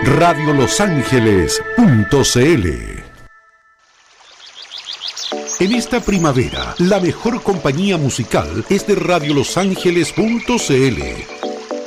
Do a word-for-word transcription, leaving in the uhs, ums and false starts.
radio los ángeles punto c l. En esta primavera, la mejor compañía musical es de radio los ángeles punto c l.